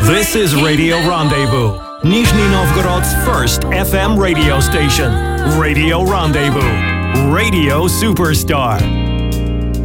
This is Radio Rendezvous, Nizhny Novgorod's first FM radio station. Radio Rendezvous, Radio Superstar.